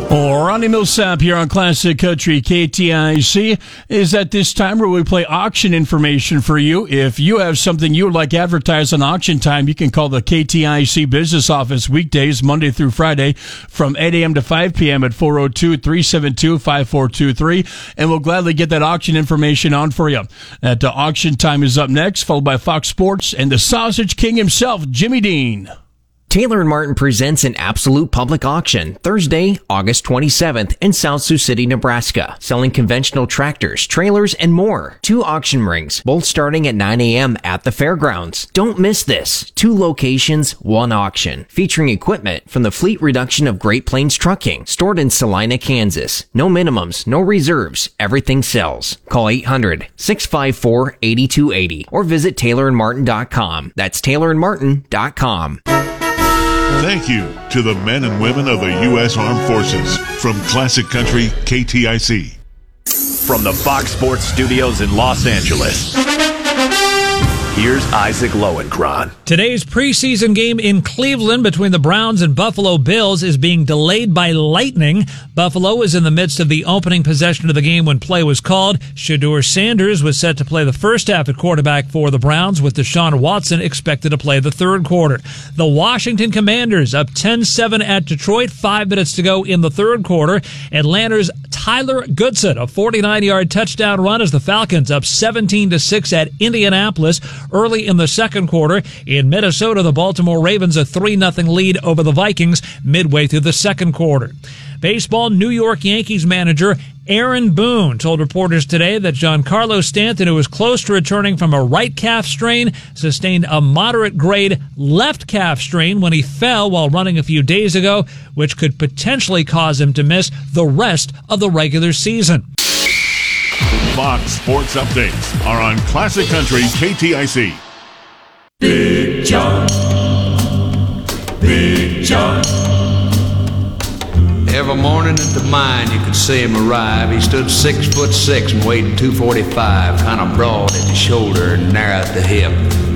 Ronnie Millsap here on Classic Country KTIC is at this time where we play auction information for you. If you have something you would like advertised on auction time, you can call the KTIC business office weekdays, Monday through Friday, from 8 a.m. to 5 p.m. at 402-372-5423, and we'll gladly get that auction information on for you. That auction time is up next, followed by Fox Sports and the Sausage King himself, Jimmy Dean. Taylor & Martin presents an absolute public auction Thursday, August 27th in South Sioux City, Nebraska, selling conventional tractors, trailers, and more. 2 auction rings, both starting at 9 a.m. at the fairgrounds. Don't miss this. 2 locations, 1 auction, featuring equipment from the fleet reduction of Great Plains Trucking, stored in Salina, Kansas. No minimums, no reserves. Everything sells. Call 800-654-8280 or visit TaylorandMartin.com. That's TaylorandMartin.com. Thank you to the men and women of the U.S. Armed Forces from Classic Country KTIC. From the Fox Sports Studios in Los Angeles, here's Isaac Lowenkron. Today's preseason game in Cleveland between the Browns and Buffalo Bills is being delayed by lightning. Buffalo was in the midst of the opening possession of the game when play was called. Shedeur Sanders was set to play the first half at quarterback for the Browns, with Deshaun Watson expected to play the third quarter. The Washington Commanders up 10-7 at Detroit, 5 minutes to go in the third quarter. Atlanta's Tyler Goodson, a 49-yard touchdown run as the Falcons up 17-6 at Indianapolis early in the second quarter. In Minnesota, the Baltimore Ravens a 3-0 lead over the Vikings midway through the second quarter. Baseball, New York Yankees manager Aaron Boone told reporters today that Giancarlo Stanton, who was close to returning from a right calf strain, sustained a moderate-grade left calf strain when he fell while running a few days ago, which could potentially cause him to miss the rest of the regular season. Fox Sports Updates are on Classic Country KTIC. Big John. Big John. Every morning at the mine you could see him arrive. He stood 6'6" and weighed 245, kind of broad at the shoulder and narrow at the hip.